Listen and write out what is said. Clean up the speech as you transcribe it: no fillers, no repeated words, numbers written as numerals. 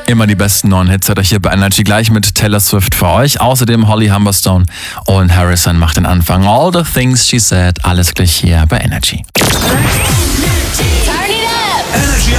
Immer die besten neuen Hits hat er hier bei Energy, gleich mit Taylor Swift für euch. Außerdem Holly Humberstone und Harrison macht den Anfang. All the things she said, alles gleich hier bei Energy.